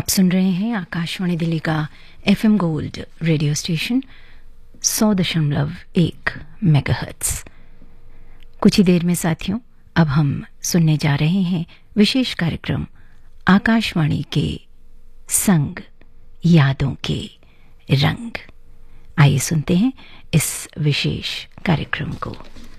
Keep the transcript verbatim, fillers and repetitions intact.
आप सुन रहे हैं आकाशवाणी दिल्ली का एफएम गोल्ड रेडियो स्टेशन सौ दशमलव एक मेगाहर्ट्ज। कुछ ही देर में साथियों अब हम सुनने जा रहे हैं विशेष कार्यक्रम आकाशवाणी के संग यादों के रंग। आइए सुनते हैं इस विशेष कार्यक्रम को।